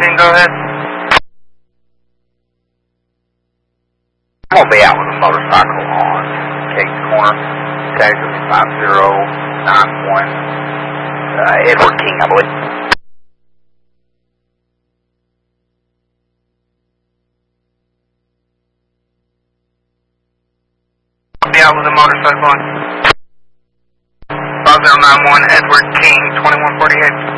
King, go ahead. I'm going to be out with a motorcycle on Cates Corner, casualty 5091, Edward King, I believe. I'll be out with a motorcycle on 5091, Edward King, 2148.